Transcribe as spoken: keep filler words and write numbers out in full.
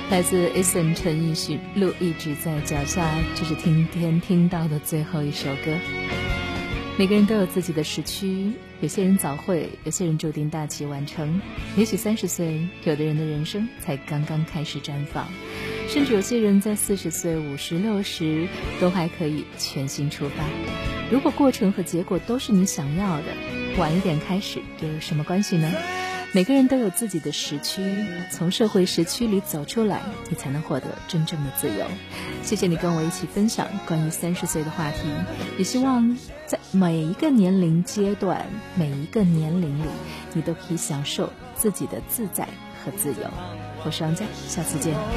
来自 Eason 陈奕迅，路一直在脚下，这是今天听到的最后一首歌。每个人都有自己的时区，有些人早会，有些人注定大器晚成。也许三十岁，有的人的人生才刚刚开始绽放，甚至有些人在四十岁、五十、六十都还可以全新出发。如果过程和结果都是你想要的，晚一点开始又有什么关系呢？每个人都有自己的时区，从社会时区里走出来，你才能获得真正的自由。谢谢你跟我一起分享关于三十岁的话题，也希望在每一个年龄阶段、每一个年龄里，你都可以享受自己的自在和自由。我是王佳，下次见。